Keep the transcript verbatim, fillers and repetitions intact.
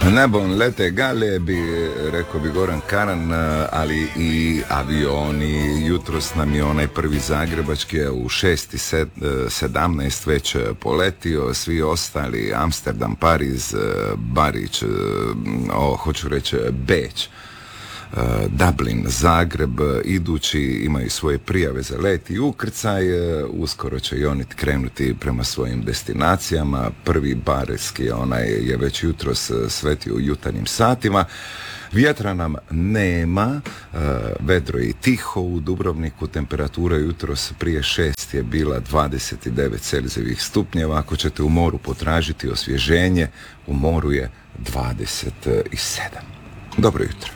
Nebom lete gale, bi, rekao bi Goran Karan, ali i avioni. Jutros nam je onaj prvi zagrebački u šest i sedamnaest već poletio, svi ostali Amsterdam, Pariz, Barić, o, hoću reći Beč, Dublin, Zagreb, idući imaju svoje prijave za let i ukrcaj. Uskoro će i oni krenuti prema svojim destinacijama. Prvi barski onaj je već jutros svetio u jutarnjim satima. Vjetra nam nema, vedro je tiho u Dubrovniku, temperatura jutros prije šest je bila dvadeset devet Celzijevih stupnjeva. Ako ćete u moru potražiti osvježenje, u moru je dvadeset sedam. Dobro jutro.